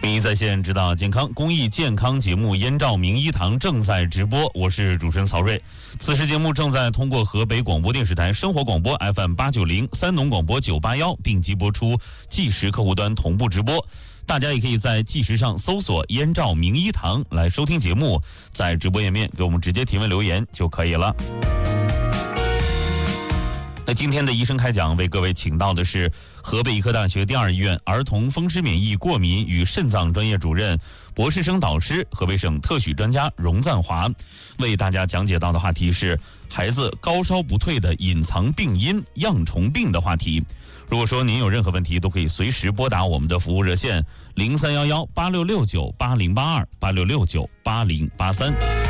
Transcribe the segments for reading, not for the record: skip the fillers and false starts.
名医在线，指导健康公益健康节目《燕赵名医堂》正在直播，我是主持人曹睿。此时节目正在通过河北广播电视台生活广播 FM890、三农广播981并机播出，计时客户端同步直播。大家也可以在计时上搜索“燕赵名医堂”来收听节目，在直播页面给我们直接提问留言就可以了。那今天的医生开讲为各位请到的是河北医科大学第2医院儿童风湿免疫过敏与肾脏专业主任、博士生导师、河北省特许专家荣赞华，为大家讲解到的话题是孩子高烧不退的隐藏病因恙虫病的话题。如果说您有任何问题，都可以随时拨打我们的服务热线03118669808286698083。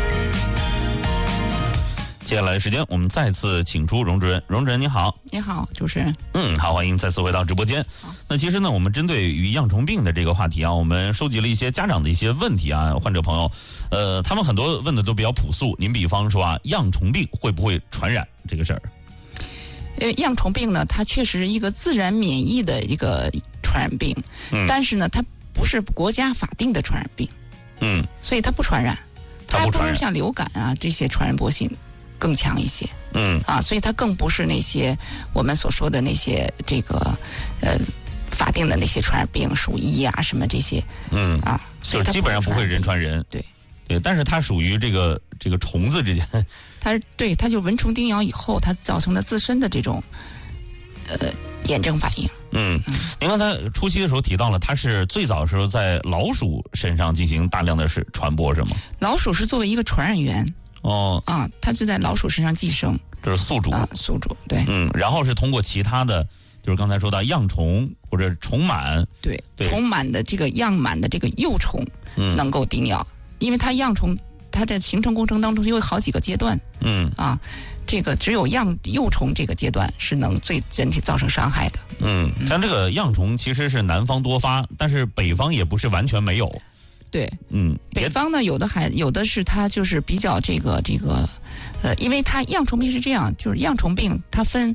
接下来的时间，我们再次请出荣主任。荣主任，你好。 你好，主持人。 好，欢迎再次回到直播间。那其实呢，我们针对于恙虫病的这个话题啊，我们收集了一些家长的一些问题啊，患者朋友，他们很多问的都比较朴素。您比方说啊，恙虫病会不会传染这个事儿？ 恙虫病呢，它确实是一个自然免疫的一个传染病，但是呢，它不是国家法定的传染病，所以它不传染，它还不如像流感啊这些传染活性更强一些，所以它更不是那些我们所说的那些这个法定的那些传染病，鼠疫啊什么这些，所以它基本上不会人传人，对，但是它属于这个虫子之间， 它就蚊虫叮咬以后，它造成的自身的这种炎症反应。 您刚才初期的时候提到了，它是最早的时候在老鼠身上进行大量的传播，是吗？ 老鼠是作为一个传染源。它是在老鼠身上寄生， 这是宿主宿主，对， 然后是通过其他的，就是刚才说到恙虫或者虫螨，对， 虫螨的这个恙螨的这个幼虫，能够叮咬，因为它恙虫它在形成过程当中有好几个阶段，这个只有幼虫这个阶段是能对人体造成伤害的， 像这个恙虫其实是南方多发，但是北方也不是完全没有。 对，北方呢有的是它就是比较因为它恙虫病是这样，就是恙虫病它分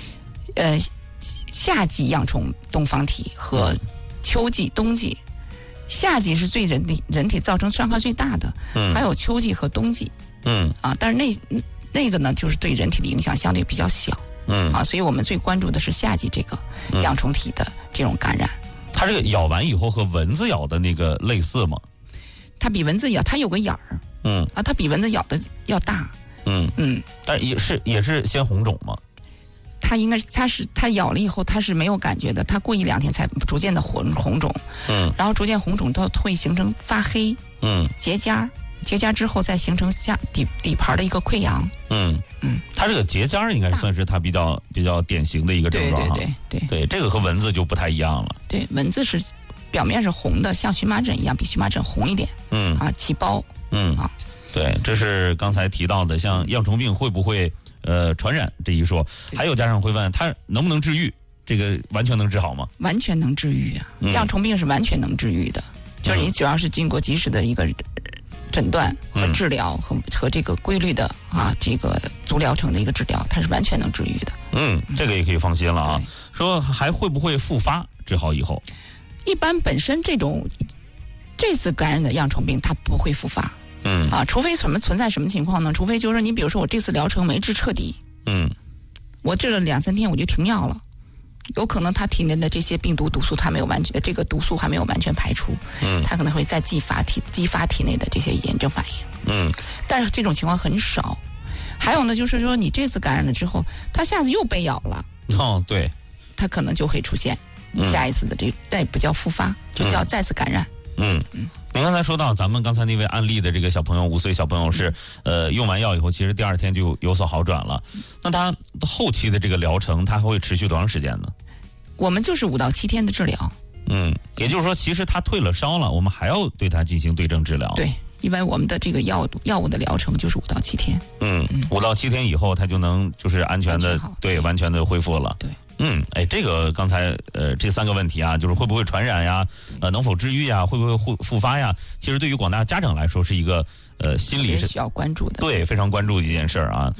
夏季恙虫东方体和秋季冬季，夏季是对人体造成伤害最大的，还有秋季和冬季，但是那个呢就是对人体的影响相对比较小，所以我们最关注的是夏季这个恙虫体的这种感染。 它这个咬完以后和蚊子咬的那个类似吗？ 它比蚊子咬，它有个眼儿，它比蚊子咬的要大， 但也是先红肿吗？ 它应该它咬了以后它是没有感觉的，它过1-2天才逐渐的红肿，然后逐渐红肿到会形成发黑，结痂之后再形成下底盘的一个溃疡， 它这个结痂应该算是它比较典型的一个症状哈。对，这个和蚊子就不太一样了。 对，蚊子是表面是红的，像荨麻疹一样，比荨麻疹红一点，起包， 对，这是刚才提到的，像恙虫病会不会传染这一说，还有家长会问它能不能治愈，这个完全能治好吗？完全能治愈啊，恙虫病是完全能治愈的，就是你只要是经过及时的一个诊断和治疗和这个规律的这个足疗程的一个治疗，它是完全能治愈的。这个也可以放心了啊。说还会不会复发？治好以后，一般本身这次感染的恙虫病它不会复发，除非存在什么情况呢？除非就是说你比如说我这次疗程没治彻底，我治了2-3天我就停药了。有可能他体内的这些病毒毒素，它没有完全，这个毒素还没有完全排出，它可能会再激发体内的这些炎症反应，但是这种情况很少。还有呢，就是说你这次感染了之后，它下次又被咬了，对，它可能就会出现下一次的这不叫复发，就叫再次感染。您刚才说到咱们刚才那位案例的这个小朋友，5岁小朋友是用完药以后，其实第2天就有所好转了。那他后期的这个疗程，他会持续多长时间呢？我们就是5到7天的治疗。也就是说，其实他退了烧了，我们还要对他进行对症治疗。对，因为我们的这个药物的疗程就是5到7天。5到7天以后，他就能就是安全的完全的恢复了。对。这个刚才这3个问题啊，就是会不会传染呀，能否治愈呀，会不会复发呀？其实对于广大家长来说是一个心理是需要关注的，对，非常关注的一件事啊。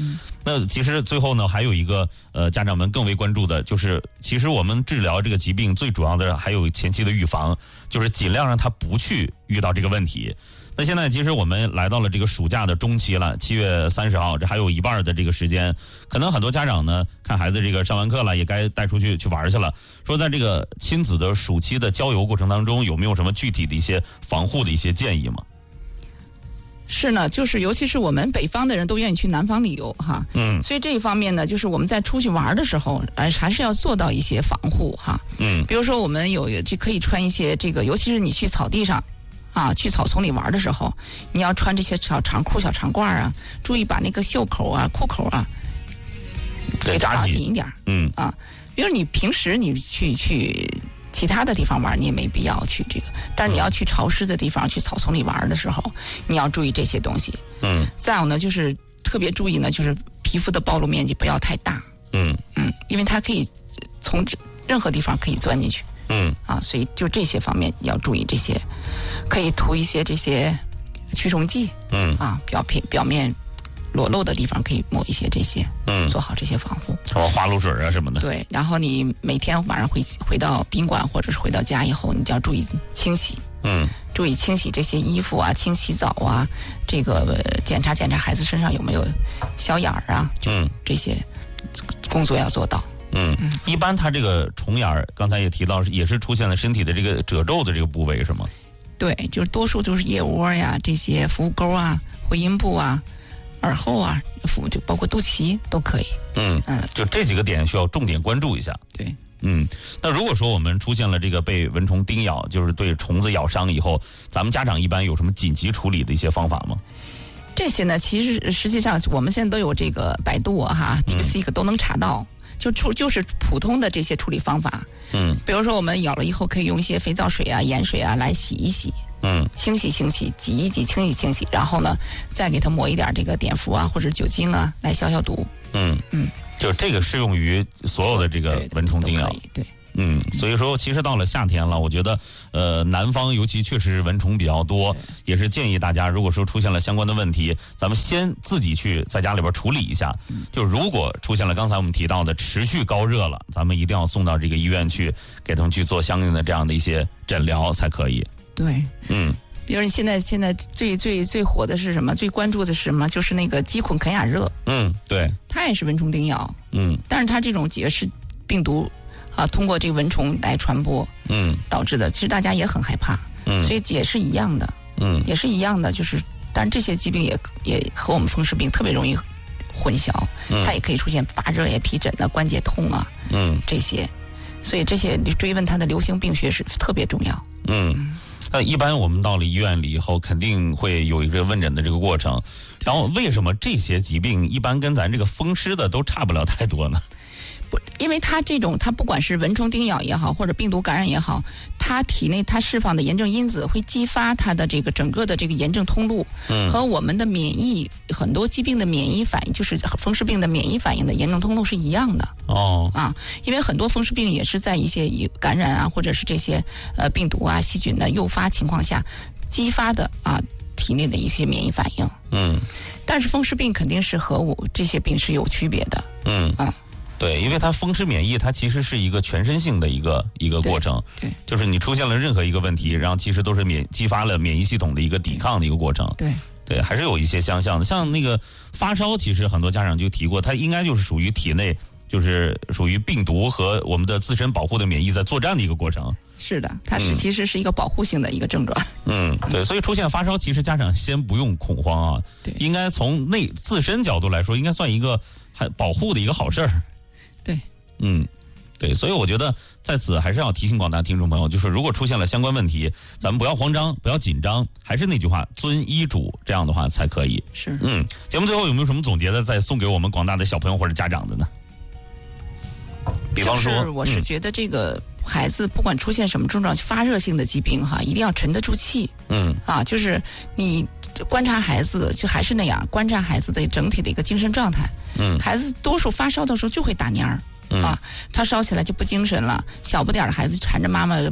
那其实最后呢，还有一个家长们更为关注的就是，其实我们治疗这个疾病最主要的还有前期的预防，就是尽量让他不去遇到这个问题。那现在其实我们来到了这个暑假的中期了，7月30号，这还有一半的这个时间，可能很多家长呢看孩子这个上完课了，也该带出去玩去了。说在这个亲子的暑期的郊游过程当中，有没有什么具体的一些防护的一些建议吗？ 是呢，就是尤其是我们北方的人都愿意去南方旅游哈，所以这一方面呢，就是我们在出去玩的时候，还是要做到一些防护哈，比如说我们这可以穿一些这个，尤其是你去草地上。去草丛里玩的时候，你要穿这些小长裤、小长褂啊，注意把那个袖口啊、裤口啊给它打紧一点。比如你平时你去其他的地方玩，你也没必要去这个，但是你要去潮湿的地方、去草丛里玩的时候，你要注意这些东西。再有呢，就是特别注意呢，就是皮肤的暴露面积不要太大。因为它可以从任何地方可以钻进去。所以就这些方面要注意，这些可以涂一些这些驱虫剂，表面裸露的地方可以抹一些这些，做好这些防护， 花露水啊什么的。 对，然后你每天晚上回到宾馆或者是回到家以后，你就要注意清洗，注意清洗这些衣服啊，清洗澡啊，这个检查孩子身上有没有小眼儿啊，这些工作要做到。 一般它这个虫眼儿，刚才也提到，也是出现了身体的这个褶皱的这个部位，是吗？ 对，就是多数就是腋窝呀，这些腹股沟啊、会阴部啊、耳后啊，就包括肚脐都可以。 就这几个点需要重点关注一下。 对， 那如果说我们出现了这个被蚊虫叮咬，就是对虫子咬伤以后，咱们家长一般有什么紧急处理的一些方法吗？ 这些呢，实际上我们现在都有这个百度DeepSeek 都能查到。就是普通的这些处理方法，比如说我们咬了以后可以用一些肥皂水啊、盐水啊来洗一洗，清洗、挤一挤、清洗，然后呢再给它抹一点这个碘伏啊或者酒精啊来消毒。 就这个适用于所有的这个蚊虫叮咬。 对。 所以说其实到了夏天了，我觉得南方尤其确实蚊虫比较多，也是建议大家如果说出现了相关的问题，咱们先自己去在家里边处理一下。就如果出现了刚才我们提到的持续高热了，咱们一定要送到这个医院去，给他们去做相应的这样的一些诊疗才可以。 对，比如你现在最火的是什么？最关注的是什么？就是那个鸡孔肯亚热。 对， 它也是蚊虫叮咬。但是它这种也是病毒。通过这个蚊虫来传播，导致的，其实大家也很害怕，所以也是一样的，也是一样的，就是，但这些疾病也和我们风湿病特别容易混淆，它也可以出现发热呀、皮疹啊、关节痛啊，这些，所以这些追问它的流行病学是特别重要。 那一般我们到了医院里以后，肯定会有一个问诊的这个过程，然后为什么这些疾病一般跟咱这个风湿的都差不了太多呢？ 因为它不管是蚊虫叮咬也好，或者病毒感染也好，它体内它释放的炎症因子会激发它的这个整个的这个炎症通路，和我们的很多疾病的免疫反应，就是风湿病的免疫反应的炎症通路是一样的。因为很多风湿病也是在一些感染啊，或者是这些病毒啊、细菌的诱发情况下激发的体内的一些免疫反应。但是风湿病肯定是和这些病是有区别的。 对，因为它风湿免疫，它其实是一个全身性的一个过程， 对， 就是你出现了任何一个问题，然后其实都是激发了免疫系统的一个抵抗的一个过程，对，还是有一些相像的。像那个发烧，其实很多家长就提过，它应该就是属于体内就是属于病毒和我们的自身保护的免疫在作战的一个过程。 是的，它其实是一个保护性的一个症状。 对，所以出现发烧，其实家长先不用恐慌啊， 对， 应该从自身角度来说，应该算一个保护的一个好事儿。 对， 对，所以我觉得在此还是要提醒广大听众朋友，就是如果出现了相关问题，咱们不要慌张，不要紧张，还是那句话，遵医嘱，这样的话才可以。 是， 节目最后有没有什么总结的，再送给我们广大的小朋友或者家长的呢？比方说， 我是觉得这个孩子不管出现什么症状，发热性的疾病一定要沉得住气。就是你观察孩子，就还是那样，观察孩子的整体的一个精神状态。孩子多数发烧的时候就会打蔫儿。他烧起来就不精神了，小不点的孩子缠着妈妈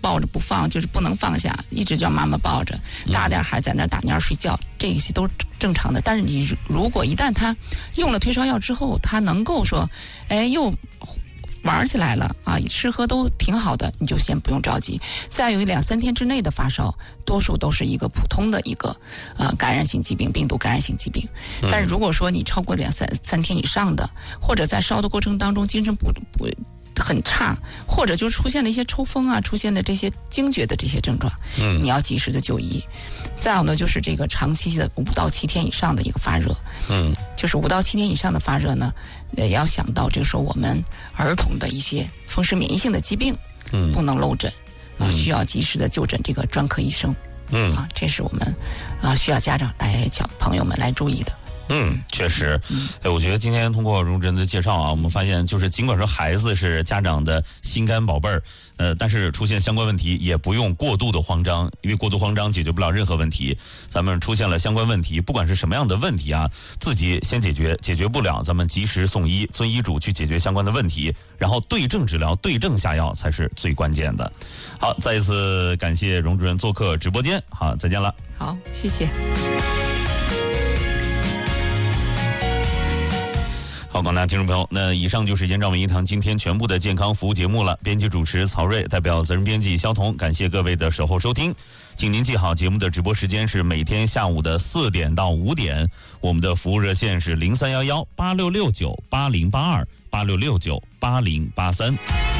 抱着不放，就是不能放下，一直叫妈妈抱着，大点孩子在那打蔫睡觉，这些都正常的。但是你如果一旦他用了退烧药之后，他能够说，哎，又玩起来了啊，吃喝都挺好的，你就先不用着急。再有2-3天之内的发烧，多数都是一个普通的一个感染性疾病，病毒感染性疾病。但是如果说你超过3天以上的，或者在烧的过程当中精神不很差，或者就出现了一些抽风啊，出现的这些惊厥的这些症状，你要及时的就医。再有呢，就是这个长期的5到7天以上的一个发热，就是5到7天以上的发热呢，也要想到就是说我们儿童的一些风湿免疫性的疾病，不能漏诊啊，需要及时的就诊这个专科医生，这是我们需要家长来朋友们来注意的。 确实，我觉得今天通过荣主任的介绍啊，我们发现就是尽管说孩子是家长的心肝宝贝儿，但是出现相关问题也不用过度的慌张，因为过度慌张解决不了任何问题。咱们出现了相关问题，不管是什么样的问题啊，自己先解决，解决不了咱们及时送医，遵医嘱去解决相关的问题，然后对症治疗，对症下药才是最关键的。好，再一次感谢荣主任做客直播间，好，再见了。 好，谢谢。 好，广大听众朋友，那以上就是延长文一堂今天全部的健康服务节目了。编辑主持曹睿，代表责任编辑肖彤，感谢各位的守候收听。请您记好，节目的直播时间是每天下午的4点到5点，我们的服务热线是031186698082，86698083。